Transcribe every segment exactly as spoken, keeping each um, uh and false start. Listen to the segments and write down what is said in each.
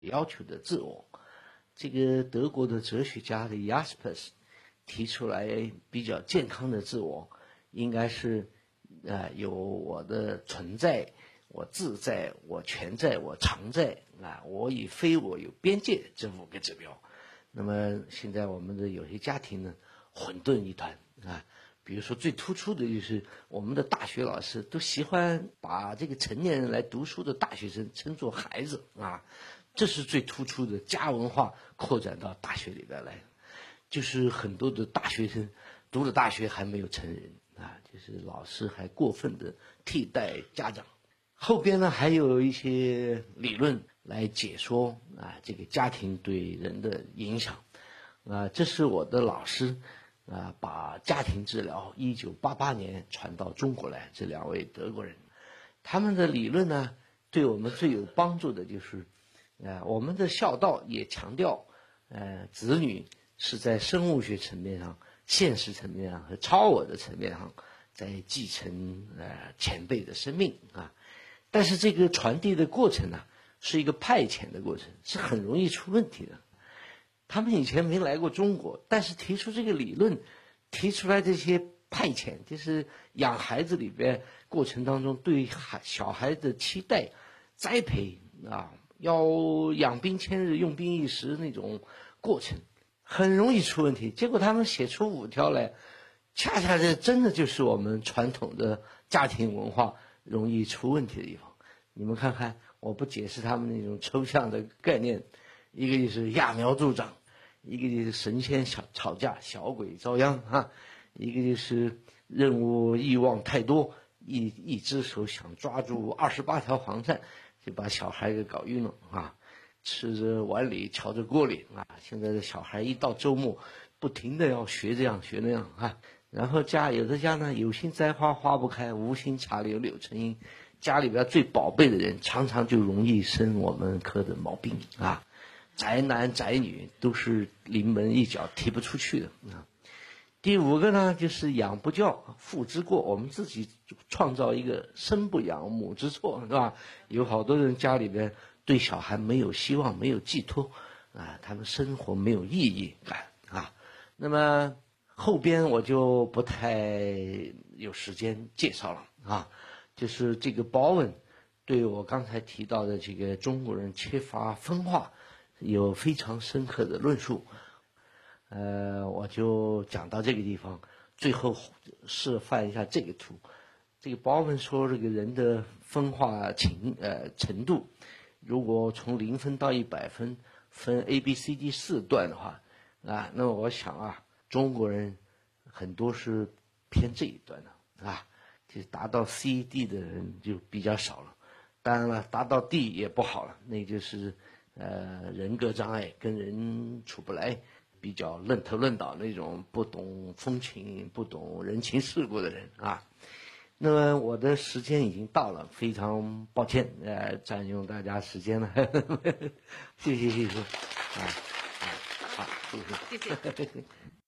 要求的自我。这个德国的哲学家的 Jaspers 提出来比较健康的自我，应该是呃有我的存在，我自在，我全在，我常在啊，我与非我有边界这五个指标。那么现在我们的有些家庭呢混沌一团啊，比如说最突出的就是我们的大学老师都喜欢把这个成年人来读书的大学生称作孩子啊，这是最突出的，家文化扩展到大学里边来，就是很多的大学生读了大学还没有成人啊，就是老师还过分的替代家长。后边呢还有一些理论来解说啊这个家庭对人的影响啊，这是我的老师啊把家庭治疗一九八八年传到中国来，这两位德国人，他们的理论呢对我们最有帮助的就是呃，我们的孝道也强调，呃，子女是在生物学层面上、现实层面上和超我的层面上，在继承呃前辈的生命啊。但是这个传递的过程呢，是一个派遣的过程，是很容易出问题的。他们以前没来过中国，但是提出这个理论，提出来这些派遣，就是养孩子里边过程当中对孩小孩的期待、栽培啊。要养兵千日用兵一时那种过程很容易出问题，结果他们写出五条来，恰恰这真的就是我们传统的家庭文化容易出问题的地方。你们看看，我不解释他们那种抽象的概念，一个就是揠苗助长，一个就是神仙吵吵架小鬼遭殃啊，一个就是任务欲望太多，一一只手想抓住二十八条黄鳝，就把小孩给搞晕了啊！吃着碗里瞧着锅里啊！现在的小孩一到周末，不停的要学这样学那样啊。然后家有的家呢，有心栽花花不开，无心插柳柳成荫。家里边最宝贝的人，常常就容易生我们科的毛病啊。宅男宅女都是临门一脚踢不出去的啊。第五个呢，就是养不教，父之过。我们自己创造一个生不养，母之错，是吧？有好多人家里边对小孩没有希望，没有寄托啊，他们生活没有意义感啊。那么后边我就不太有时间介绍了啊，就是这个鲍文对我刚才提到的这个中国人缺乏分化有非常深刻的论述。呃，我就讲到这个地方，最后示范一下这个图。这个鲍文说，这个人的分化情呃程度，如果从零分到一百分分 A B C D 四段的话啊，那么我想啊，中国人很多是偏这一端的啊，就是达到 C D 的人就比较少了。当然了，达到 D 也不好了，那就是呃人格障碍，跟人处不来。比较愣头愣脑那种不懂风情不懂人情世故的人啊。那么我的时间已经到了，非常抱歉呃占用大家时间了谢谢谢谢啊啊好谢谢谢谢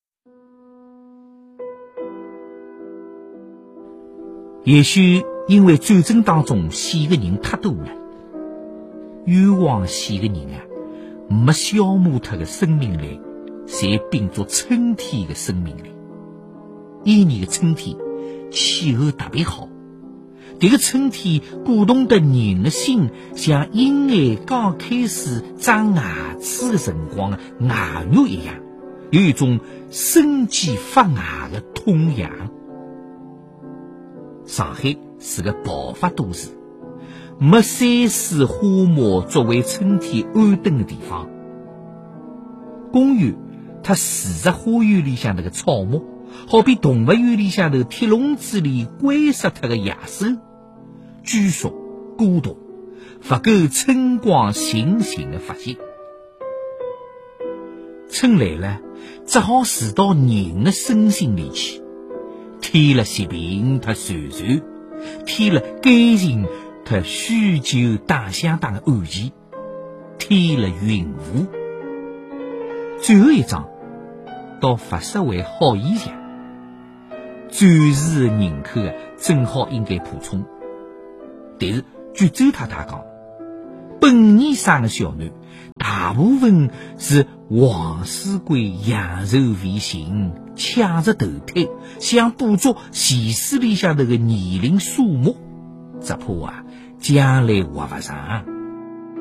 也许因为战争当中死的人太多了，冤枉死的人啊没消磨他的生命力，侪并作春天的生命力。一年的春天气候特别好，这个春天鼓动的人的心像婴儿刚开始长牙齿的辰光的牙肉一样，有一种生机发芽的痛痒。上海是个暴发都市，没山水花木作为春天安顿的地方。公园它住在花园里向那个草木，好比动物园里向头铁笼子里关杀它的野兽，拘束孤独，不够春光新鲜的发现。春来了，只好住到人的身心里去，添了疾病它传传，添了感情它虚旧打相打的暗器，添了云雾。最后一章倒不失为好现象，暂时的人口啊，正好应该补充。但是据周太太讲， 本年生的小囡，大部分是黄水鬼阳寿未尽，抢着投胎，想捕捉前世里向头的年龄数目，只怕啊将来活不长。